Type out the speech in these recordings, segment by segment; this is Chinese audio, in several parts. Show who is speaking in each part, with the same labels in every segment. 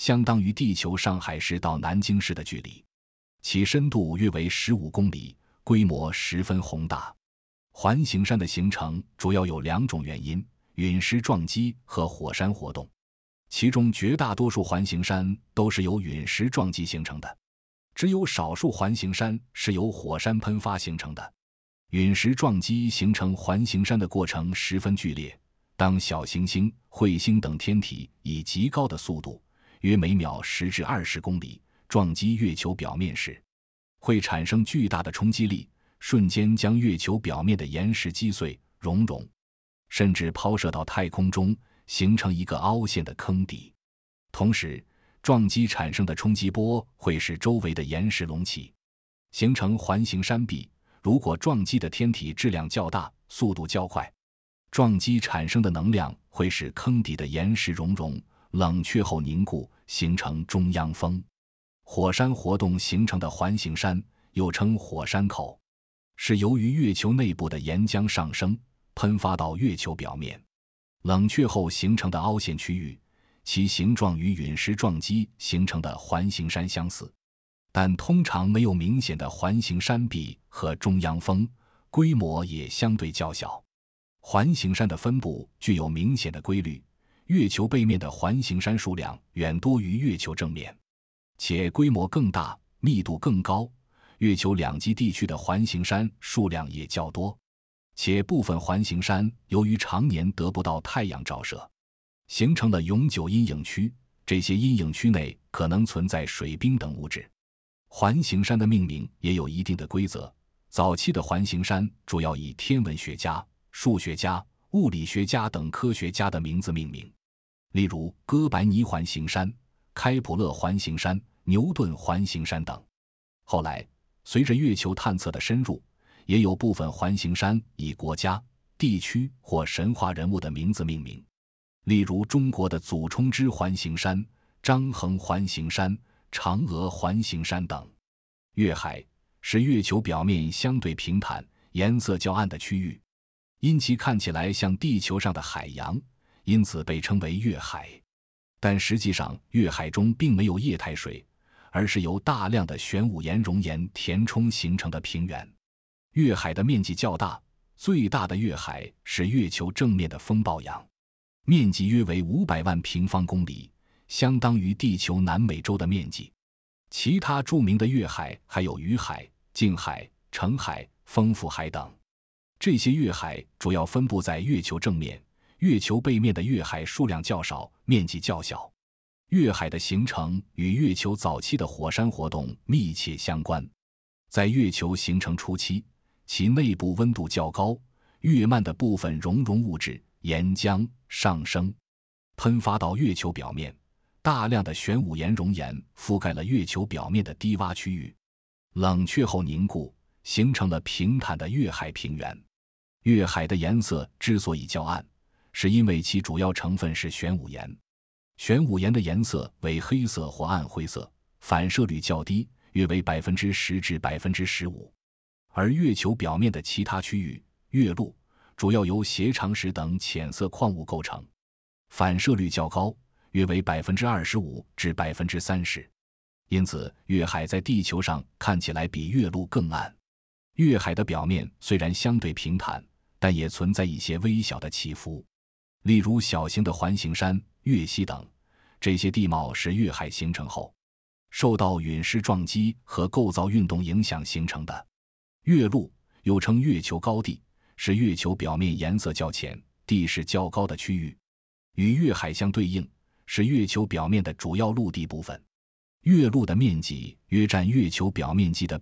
Speaker 1: 相当于地球上海市到南京市的距离，其深度约为15公里，规模十分宏大。环形山的形成主要有2种原因：陨石撞击和火山活动。其中绝大多数环形山都是由陨石撞击形成的，只有少数环形山是由火山喷发形成的。陨石撞击形成环形山的过程十分剧烈，当小行星、彗星等天体以极高的速度，约每秒10至20公里，撞击月球表面时，会产生巨大的冲击力，瞬间将月球表面的岩石击碎、熔融，甚至抛射到太空中，形成一个凹陷的坑底。同时，撞击产生的冲击波会使周围的岩石隆起，形成环形山壁。如果撞击的天体质量较大，速度较快，撞击产生的能量会使坑底的岩石熔融、冷却后凝固，形成中央峰。火山活动形成的环形山又称火山口，是由于月球内部的岩浆上升，喷发到月球表面，冷却后形成的凹陷区域，其形状与陨石撞击形成的环形山相似，但通常没有明显的环形山壁和中央峰，规模也相对较小。环形山的分布具有明显的规律，月球背面的环形山数量远多于月球正面，且规模更大，密度更高。月球两极地区的环形山数量也较多，且部分环形山由于常年得不到太阳照射，形成了永久阴影区，这些阴影区内可能存在水冰等物质。环形山的命名也有一定的规则，早期的环形山主要以天文学家、数学家、物理学家等科学家的名字命名，例如哥白尼环形山、开普勒环形山、牛顿环形山等。后来随着月球探测的深入，也有部分环形山以国家、地区或神话人物的名字命名，例如中国的祖冲之环形山、张衡环形山、嫦娥环形山等。月海是月球表面相对平坦、颜色较暗的区域，因其看起来像地球上的海洋，因此被称为月海。但实际上，月海中并没有液态水，而是由大量的玄武岩熔岩填充形成的平原。月海的面积较大，最大的月海是月球正面的风暴洋，面积约为500万平方公里，相当于地球南美洲的面积。其他著名的月海还有雨海、静海、澄海、丰富海等。这些月海主要分布在月球正面，月球背面的月海数量较少，面积较小。月海的形成与月球早期的火山活动密切相关。在月球形成初期，其内部温度较高，月幔的部分熔融物质岩浆上升，喷发到月球表面，大量的玄武岩熔岩覆盖了月球表面的低洼区域，冷却后凝固，形成了平坦的月海平原。月海的颜色之所以较暗，是因为其主要成分是玄武岩。玄武岩的颜色为黑色或暗灰色，反射率较低，约为10%至15%。而月球表面的其他区域，月陆主要由斜长石等浅色矿物构成，反射率较高，约为25%至30%。因此，月海在地球上看起来比月陆更暗。月海的表面虽然相对平坦，但也存在一些微小的起伏，例如小型的环形山、月溪等。这些地貌是月海形成后，受到陨石撞击和构造运动影响形成的。月陆又称月球高地，是月球表面颜色较浅、地势较高的区域，与月海相对应，是月球表面的主要陆地部分。月陆的面积约占月球表面积的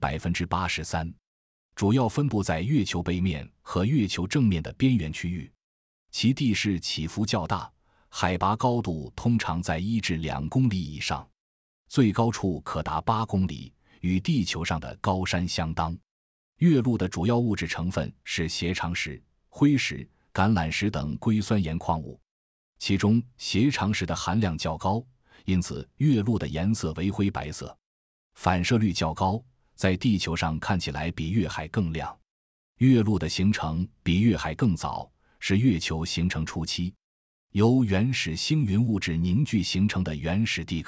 Speaker 1: 83%，主要分布在月球背面和月球正面的边缘区域，其地势起伏较大，海拔高度通常在1至2公里以上，最高处可达8公里，与地球上的高山相当。月陆的主要物质成分是斜长石、灰石、橄榄石等硅酸盐矿物，其中斜长石的含量较高，因此月陆的颜色为灰白色，反射率较高，在地球上看起来比月海更亮。月陆的形成比月海更早，是月球形成初期由原始星云物质凝聚形成的原始地壳。